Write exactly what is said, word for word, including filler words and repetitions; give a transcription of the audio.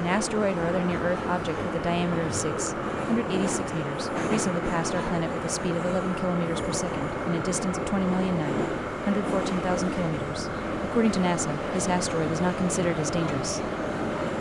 An asteroid or other near-Earth object with a diameter of six hundred eighty-six meters recently passed our planet with a speed of eleven kilometers per second and a distance of twenty million nine hundred fourteen thousand kilometers. According to NASA, this asteroid is not considered as dangerous.